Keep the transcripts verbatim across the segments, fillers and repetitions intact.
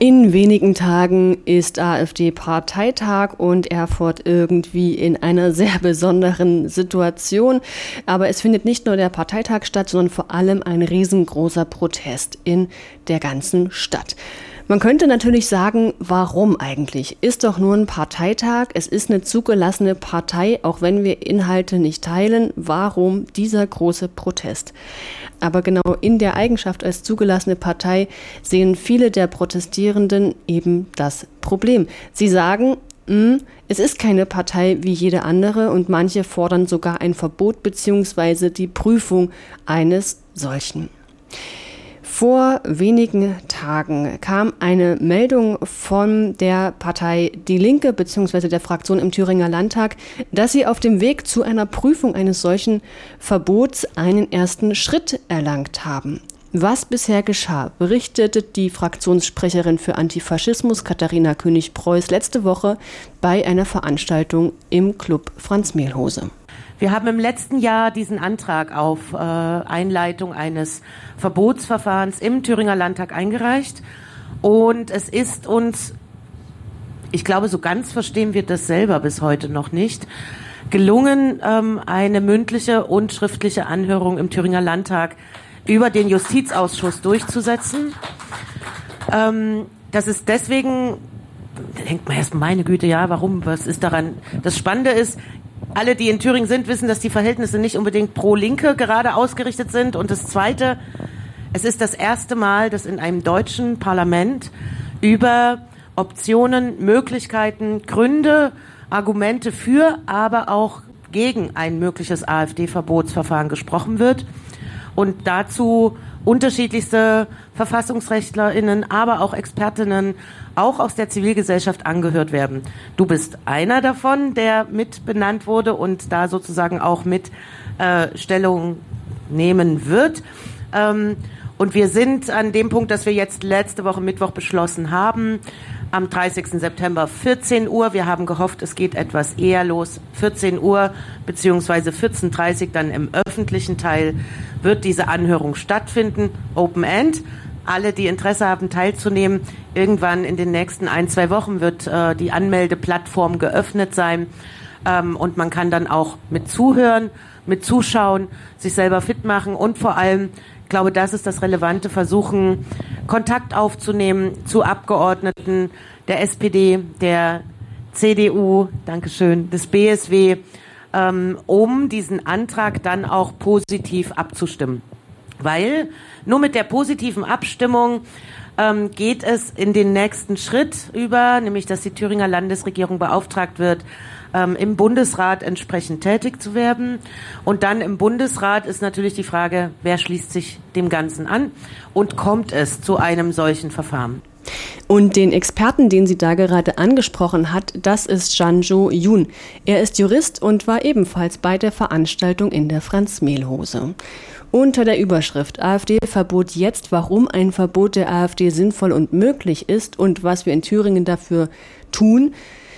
In wenigen Tagen ist AfD-Parteitag und Erfurt irgendwie in einer sehr besonderen Situation. Aber es findet nicht nur der Parteitag statt, sondern vor allem ein riesengroßer Protest in der ganzen Stadt. Man könnte natürlich sagen, warum eigentlich? Ist doch nur ein Parteitag, es ist eine zugelassene Partei, auch wenn wir Inhalte nicht teilen. Warum dieser große Protest? Aber genau in der Eigenschaft als zugelassene Partei sehen viele der Protestierenden eben das Problem. Sie sagen, mh, es ist keine Partei wie jede andere und manche fordern sogar ein Verbot bzw. die Prüfung eines solchen. Vor wenigen Tagen kam eine Meldung von der Partei Die Linke bzw. der Fraktion im Thüringer Landtag, dass sie auf dem Weg zu einer Prüfung eines solchen Verbots einen ersten Schritt erlangt haben. Was bisher geschah, berichtete die Fraktionssprecherin für Antifaschismus Katharina König-Preuß letzte Woche bei einer Veranstaltung im Club Franz Mehlhose. Wir haben im letzten Jahr diesen Antrag auf äh, Einleitung eines Verbotsverfahrens im Thüringer Landtag eingereicht. Und es ist uns, ich glaube, so ganz verstehen wir das selber bis heute noch nicht, gelungen, ähm, eine mündliche und schriftliche Anhörung im Thüringer Landtag über den Justizausschuss durchzusetzen. Ähm, das ist deswegen, da denkt man erst, meine Güte, ja, warum, was ist daran? Das Spannende ist, alle, die in Thüringen sind, wissen, dass die Verhältnisse nicht unbedingt pro Linke gerade ausgerichtet sind. Und das Zweite, es ist das erste Mal, dass in einem deutschen Parlament über Optionen, Möglichkeiten, Gründe, Argumente für, aber auch gegen ein mögliches AfD-Verbotsverfahren gesprochen wird. Und dazu unterschiedlichste VerfassungsrechtlerInnen, aber auch ExpertInnen, auch aus der Zivilgesellschaft angehört werden. Du bist einer davon, der mit benannt wurde und da sozusagen auch mit äh, Stellung nehmen wird. Ähm, und wir sind an dem Punkt, dass wir jetzt letzte Woche Mittwoch beschlossen haben, am dreißigsten September vierzehn Uhr. Wir haben gehofft, es geht etwas eher los. vierzehn Uhr beziehungsweise vierzehn Uhr dreißig dann im öffentlichen Teil wird diese Anhörung stattfinden. Open End. Alle, die Interesse haben, teilzunehmen. Irgendwann in den nächsten ein, zwei Wochen wird äh, die Anmeldeplattform geöffnet sein. Ähm, und man kann dann auch mit zuhören, mit zuschauen, sich selber fit machen und vor allem, ich glaube, das ist das Relevante, versuchen, Kontakt aufzunehmen zu Abgeordneten der S P D, der C D U, Dankeschön, des B S W, ähm, um diesen Antrag dann auch positiv abzustimmen. Weil nur mit der positiven Abstimmung ähm, geht es in den nächsten Schritt über, nämlich dass die Thüringer Landesregierung beauftragt wird, ähm, im Bundesrat entsprechend tätig zu werden. Und dann im Bundesrat ist natürlich die Frage, wer schließt sich dem Ganzen an und kommt es zu einem solchen Verfahren? Und den Experten, den sie da gerade angesprochen hat, das ist Janjo Yoon. Er ist Jurist und war ebenfalls bei der Veranstaltung in der Franz Mehlhose. Unter der Überschrift AfD-Verbot jetzt, warum ein Verbot der AfD sinnvoll und möglich ist und was wir in Thüringen dafür tun,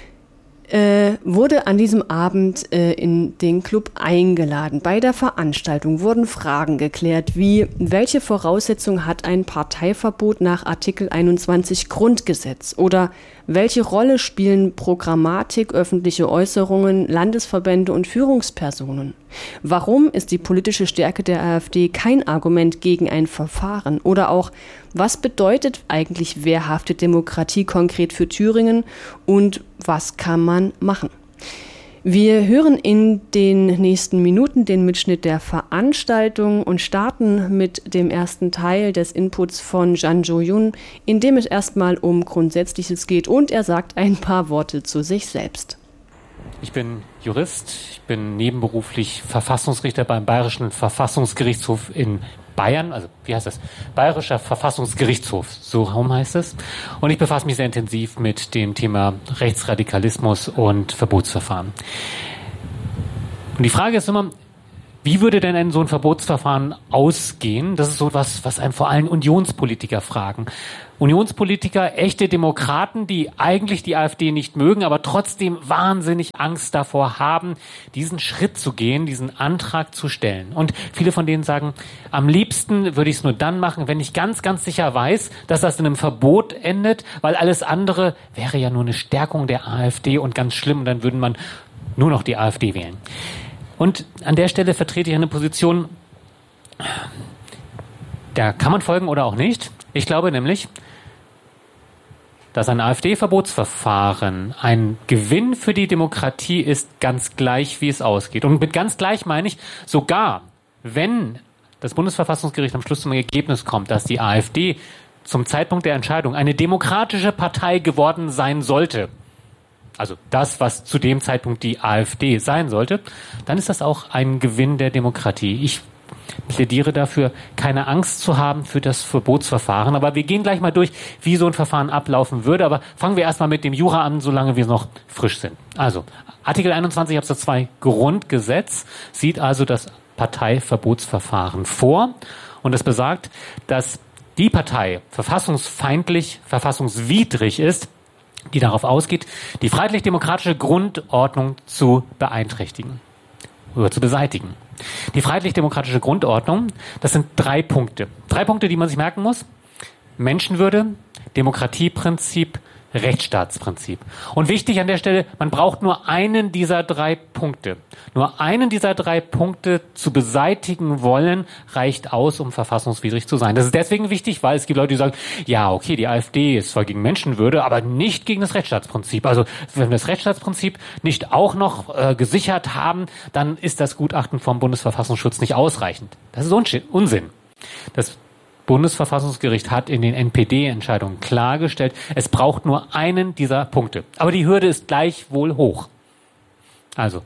äh, wurde an diesem Abend äh, in den Club eingeladen. Bei der Veranstaltung wurden Fragen geklärt, wie welche Voraussetzungen hat ein Parteiverbot nach Artikel einundzwanzig Grundgesetz oder welche Rolle spielen Programmatik, öffentliche Äußerungen, Landesverbände und Führungspersonen? Warum ist die politische Stärke der AfD kein Argument gegen ein Verfahren? Oder auch, was bedeutet eigentlich wehrhafte Demokratie konkret für Thüringen und was kann man machen? Wir hören in den nächsten Minuten den Mitschnitt der Veranstaltung und starten mit dem ersten Teil des Inputs von Janjo Yoon, in dem es erstmal um Grundsätzliches geht und er sagt ein paar Worte zu sich selbst. Ich bin Jurist, ich bin nebenberuflich Verfassungsrichter beim Bayerischen Verfassungsgerichtshof in Bayern, also wie heißt das? Bayerischer Verfassungsgerichtshof, so rum heißt es. Und ich befasse mich sehr intensiv mit dem Thema Rechtsradikalismus und Verbotsverfahren. Und die Frage ist immer, Wie würde denn ein so ein Verbotsverfahren ausgehen? Das ist so was, was einem vor allem Unionspolitiker fragen. Unionspolitiker, echte Demokraten, die eigentlich die AfD nicht mögen, aber trotzdem wahnsinnig Angst davor haben, diesen Schritt zu gehen, diesen Antrag zu stellen. Und viele von denen sagen, am liebsten würde ich es nur dann machen, wenn ich ganz, ganz sicher weiß, dass das in einem Verbot endet, weil alles andere wäre ja nur eine Stärkung der AfD und ganz schlimm, und dann würde man nur noch die AfD wählen. Und an der Stelle vertrete ich eine Position, da kann man folgen oder auch nicht. Ich glaube nämlich, dass ein AfD-Verbotsverfahren ein Gewinn für die Demokratie ist, ganz gleich, wie es ausgeht. Und mit ganz gleich meine ich, sogar wenn das Bundesverfassungsgericht am Schluss zum Ergebnis kommt, dass die AfD zum Zeitpunkt der Entscheidung eine demokratische Partei geworden sein sollte, also das, was zu dem Zeitpunkt die AfD sein sollte, dann ist das auch ein Gewinn der Demokratie. Ich plädiere dafür, keine Angst zu haben für das Verbotsverfahren. Aber wir gehen gleich mal durch, wie so ein Verfahren ablaufen würde. Aber fangen wir erstmal mit dem Jura an, solange wir noch frisch sind. Also, Artikel einundzwanzig Absatz zwei Grundgesetz sieht also das Parteiverbotsverfahren vor. Und es besagt, dass die Partei verfassungsfeindlich, verfassungswidrig ist, die darauf ausgeht, die freiheitlich-demokratische Grundordnung zu beeinträchtigen oder zu beseitigen. Die freiheitlich-demokratische Grundordnung, das sind drei Punkte. Drei Punkte, die man sich merken muss. Menschenwürde, Demokratieprinzip, Rechtsstaatsprinzip. Und wichtig an der Stelle, man braucht nur einen dieser drei Punkte. Nur einen dieser drei Punkte zu beseitigen wollen, reicht aus, um verfassungswidrig zu sein. Das ist deswegen wichtig, weil es gibt Leute, die sagen, ja, okay, die AfD ist zwar gegen Menschenwürde, aber nicht gegen das Rechtsstaatsprinzip. Also wenn wir das Rechtsstaatsprinzip nicht auch noch äh, gesichert haben, dann ist das Gutachten vom Bundesverfassungsschutz nicht ausreichend. Das ist Unsinn. Das Bundesverfassungsgericht hat in den N P D-Entscheidungen klargestellt, es braucht nur einen dieser Punkte. Aber die Hürde ist gleichwohl hoch. Also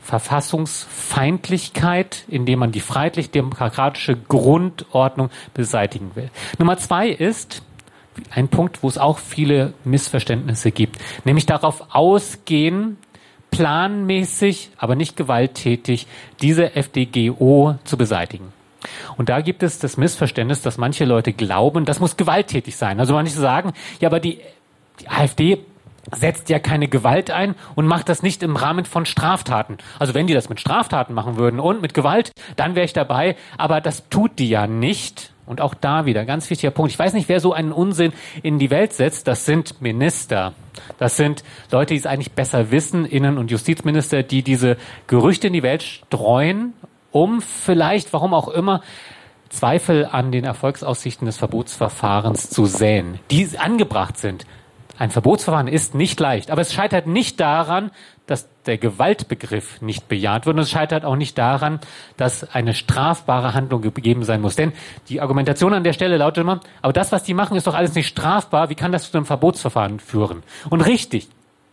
Verfassungsfeindlichkeit, indem man die freiheitlich-demokratische Grundordnung beseitigen will. Nummer zwei ist ein Punkt, wo es auch viele Missverständnisse gibt, nämlich darauf ausgehen, planmäßig, aber nicht gewalttätig, diese F D G O zu beseitigen. Und da gibt es das Missverständnis, dass manche Leute glauben, das muss gewalttätig sein. Also manche sagen, ja, aber die, die AfD setzt ja keine Gewalt ein und macht das nicht im Rahmen von Straftaten. Also wenn die das mit Straftaten machen würden und mit Gewalt, dann wäre ich dabei. Aber das tut die ja nicht. Und auch da wieder, ganz wichtiger Punkt. Ich weiß nicht, wer so einen Unsinn in die Welt setzt. Das sind Minister. Das sind Leute, die es eigentlich besser wissen, Innen- und Justizminister, die diese Gerüchte in die Welt streuen, um vielleicht, warum auch immer, Zweifel an den Erfolgsaussichten des Verbotsverfahrens zu säen, die angebracht sind. Ein Verbotsverfahren ist nicht leicht, aber es scheitert nicht daran, dass der Gewaltbegriff nicht bejaht wird, und es scheitert auch nicht daran, dass eine strafbare Handlung gegeben sein muss. Denn die Argumentation an der Stelle lautet immer, aber das, was die machen, ist doch alles nicht strafbar, wie kann das zu einem Verbotsverfahren führen? Und richtig,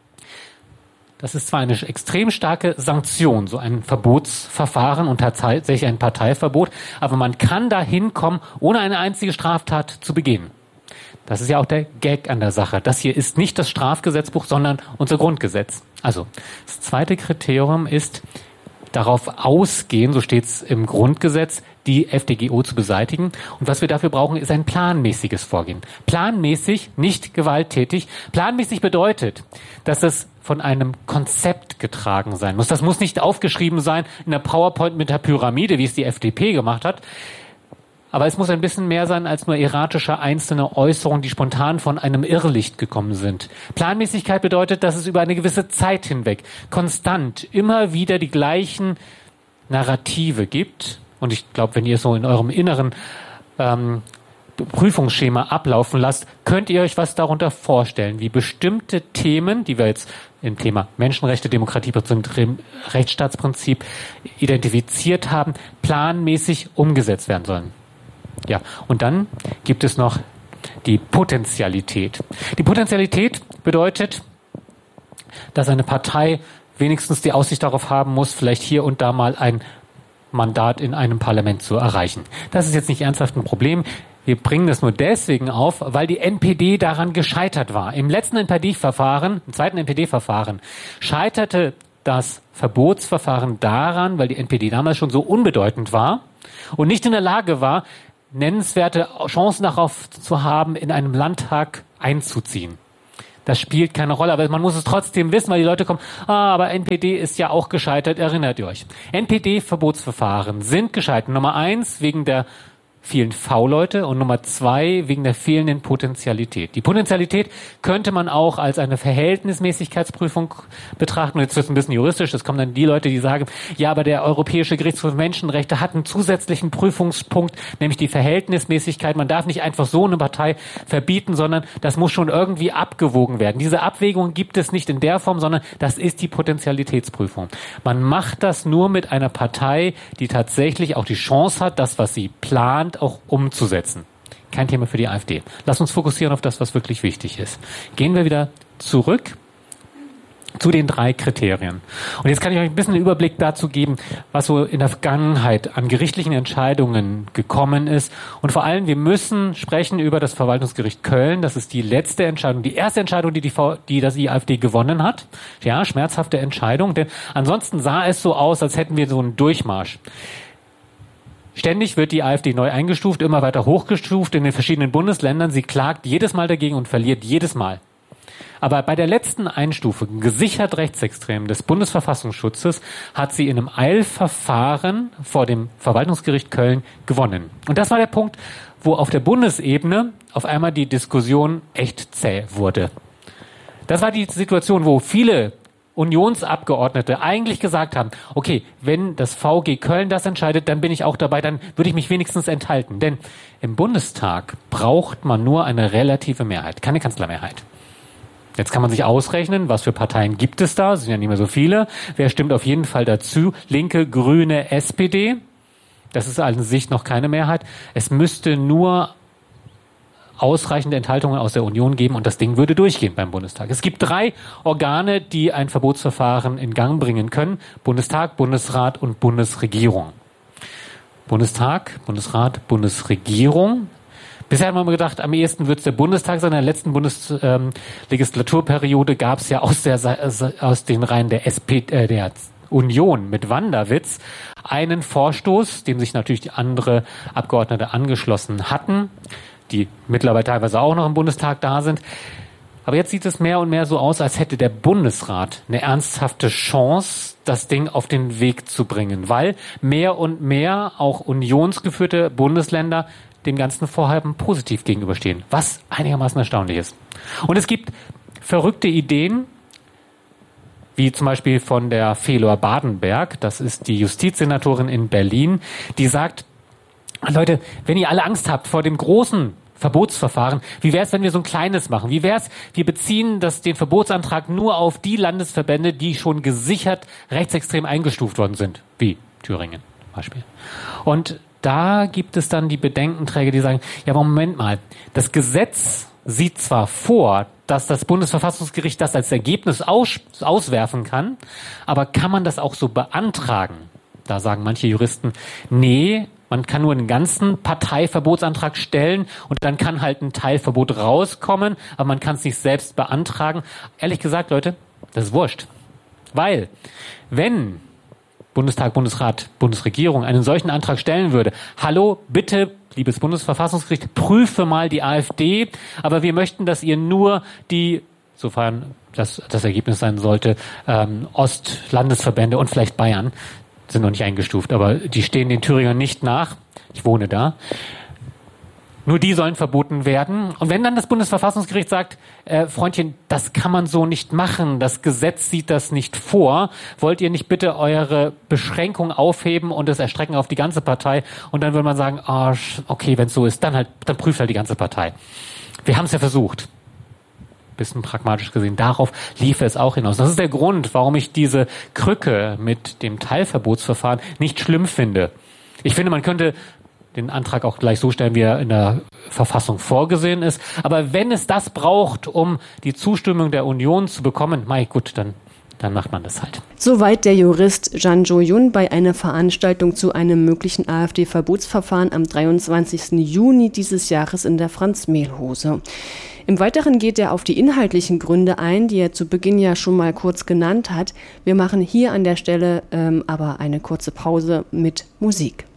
das ist zwar eine extrem starke Sanktion, so ein Verbotsverfahren und tatsächlich ein Parteiverbot, aber man kann da hinkommen, ohne eine einzige Straftat zu begehen. Das ist ja auch der Gag an der Sache. Das hier ist nicht das Strafgesetzbuch, sondern unser Grundgesetz. Also, das zweite Kriterium ist, darauf ausgehen, so steht es im Grundgesetz, die F D G O zu beseitigen. Und was wir dafür brauchen, ist ein planmäßiges Vorgehen. Planmäßig, nicht gewalttätig. Planmäßig bedeutet, dass es von einem Konzept getragen sein muss. Das muss nicht aufgeschrieben sein in der PowerPoint mit der Pyramide, wie es die F D P gemacht hat. Aber es muss ein bisschen mehr sein als nur erratische einzelne Äußerungen, die spontan von einem Irrlicht gekommen sind. Planmäßigkeit bedeutet, dass es über eine gewisse Zeit hinweg konstant immer wieder die gleichen Narrative gibt. Und ich glaube, wenn ihr es so in eurem inneren ähm, Prüfungsschema ablaufen lasst, könnt ihr euch was darunter vorstellen, wie bestimmte Themen, die wir jetzt im Thema Menschenrechte, Demokratie, Rechtsstaatsprinzip identifiziert haben, planmäßig umgesetzt werden sollen. Ja, und dann gibt es noch die Potentialität. Die Potentialität bedeutet, dass eine Partei wenigstens die Aussicht darauf haben muss, vielleicht hier und da mal ein Mandat in einem Parlament zu erreichen. Das ist jetzt nicht ernsthaft ein Problem. Wir bringen das nur deswegen auf, weil die N P D daran gescheitert war. Im letzten N P D-Verfahren, im zweiten N P D-Verfahren, scheiterte das Verbotsverfahren daran, weil die N P D damals schon so unbedeutend war und nicht in der Lage war, nennenswerte Chancen darauf zu haben, in einem Landtag einzuziehen. Das spielt keine Rolle, aber man muss es trotzdem wissen, weil die Leute kommen, ah, aber N P D ist ja auch gescheitert, erinnert ihr euch. N P D-Verbotsverfahren sind gescheitert. Nummer eins, wegen der vielen V-Leute und Nummer zwei, wegen der fehlenden Potentialität. Die Potentialität könnte man auch als eine Verhältnismäßigkeitsprüfung betrachten. Und jetzt wird es ein bisschen juristisch, das kommen dann die Leute, die sagen, ja, aber der Europäische Gerichtshof für Menschenrechte hat einen zusätzlichen Prüfungspunkt, nämlich die Verhältnismäßigkeit. Man darf nicht einfach so eine Partei verbieten, sondern das muss schon irgendwie abgewogen werden. Diese Abwägung gibt es nicht in der Form, sondern das ist die Potentialitätsprüfung. Man macht das nur mit einer Partei, die tatsächlich auch die Chance hat, das, was sie plant, auch umzusetzen. Kein Thema für die AfD. Lass uns fokussieren auf das, was wirklich wichtig ist. Gehen wir wieder zurück zu den drei Kriterien. Und jetzt kann ich euch ein bisschen einen Überblick dazu geben, was so in der Vergangenheit an gerichtlichen Entscheidungen gekommen ist. Und vor allem, wir müssen sprechen über das Verwaltungsgericht Köln. Das ist die letzte Entscheidung, die erste Entscheidung, die die, v- die das die AfD gewonnen hat. Ja, schmerzhafte Entscheidung, denn ansonsten sah es so aus, als hätten wir so einen Durchmarsch. Ständig wird die AfD neu eingestuft, immer weiter hochgestuft in den verschiedenen Bundesländern. Sie klagt jedes Mal dagegen und verliert jedes Mal. Aber bei der letzten Einstufung, gesichert rechtsextrem des Bundesverfassungsschutzes, hat sie in einem Eilverfahren vor dem Verwaltungsgericht Köln gewonnen. Und das war der Punkt, wo auf der Bundesebene auf einmal die Diskussion echt zäh wurde. Das war die Situation, wo viele Unionsabgeordnete eigentlich gesagt haben, okay, wenn das V G Köln das entscheidet, dann bin ich auch dabei, dann würde ich mich wenigstens enthalten. Denn im Bundestag braucht man nur eine relative Mehrheit, keine Kanzlermehrheit. Jetzt kann man sich ausrechnen, was für Parteien gibt es da, es sind ja nicht mehr so viele. Wer stimmt auf jeden Fall dazu? Linke, Grüne, S P D. Das ist an sich noch keine Mehrheit. Es müsste nur ausreichende Enthaltungen aus der Union geben und das Ding würde durchgehen beim Bundestag. Es gibt drei Organe, die ein Verbotsverfahren in Gang bringen können. Bundestag, Bundesrat und Bundesregierung. Bundestag, Bundesrat, Bundesregierung. Bisher haben wir immer gedacht, am ehesten wird es der Bundestag sein. In der letzten Bundeslegislaturperiode ähm, gab es ja aus, der, aus den Reihen der S P D, äh, der Union mit Wanderwitz einen Vorstoß, dem sich natürlich die andere Abgeordnete angeschlossen hatten, die mittlerweile teilweise auch noch im Bundestag da sind. Aber jetzt sieht es mehr und mehr so aus, als hätte der Bundesrat eine ernsthafte Chance, das Ding auf den Weg zu bringen, weil mehr und mehr auch unionsgeführte Bundesländer dem ganzen Vorhaben positiv gegenüberstehen, was einigermaßen erstaunlich ist. Und es gibt verrückte Ideen, wie zum Beispiel von der Felor Badenberg, das ist die Justizsenatorin in Berlin, die sagt, Leute, wenn ihr alle Angst habt vor dem großen Verbotsverfahren, wie wäre es, wenn wir so ein kleines machen? Wie wäre es, wir beziehen das, den Verbotsantrag nur auf die Landesverbände, die schon gesichert rechtsextrem eingestuft worden sind, wie Thüringen zum Beispiel. Und da gibt es dann die Bedenkenträger, die sagen, ja, aber Moment mal, das Gesetz sieht zwar vor, dass das Bundesverfassungsgericht das als Ergebnis aus, auswerfen kann, aber kann man das auch so beantragen? Da sagen manche Juristen, nee, man kann nur einen ganzen Parteiverbotsantrag stellen und dann kann halt ein Teilverbot rauskommen, aber man kann es nicht selbst beantragen. Ehrlich gesagt, Leute, das ist wurscht. Weil, wenn Bundestag, Bundesrat, Bundesregierung einen solchen Antrag stellen würde, hallo, bitte, liebes Bundesverfassungsgericht, prüfe mal die AfD, aber wir möchten, dass ihr nur die, sofern das das Ergebnis sein sollte, ähm, Ostlandesverbände und vielleicht Bayern, sind noch nicht eingestuft, aber die stehen den Thüringern nicht nach. Ich wohne da. Nur die sollen verboten werden. Und wenn dann das Bundesverfassungsgericht sagt, äh, Freundchen, das kann man so nicht machen, das Gesetz sieht das nicht vor, wollt ihr nicht bitte eure Beschränkung aufheben und es erstrecken auf die ganze Partei? Und dann würde man sagen, oh, okay, wenn es so ist, dann halt, dann prüft halt die ganze Partei. Wir haben es ja versucht. Bisschen pragmatisch gesehen. Darauf lief es auch hinaus. Das ist der Grund, warum ich diese Krücke mit dem Teilverbotsverfahren nicht schlimm finde. Ich finde, man könnte den Antrag auch gleich so stellen, wie er in der Verfassung vorgesehen ist. Aber wenn es das braucht, um die Zustimmung der Union zu bekommen, mei, gut, dann dann macht man das halt. Soweit der Jurist Jan Jo-Yun bei einer Veranstaltung zu einem möglichen AfD-Verbotsverfahren am dreiundzwanzigsten Juni dieses Jahres in der Franz-Mehl-Hose. Im Weiteren geht er auf die inhaltlichen Gründe ein, die er zu Beginn ja schon mal kurz genannt hat. Wir machen hier an der Stelle ähm, aber eine kurze Pause mit Musik.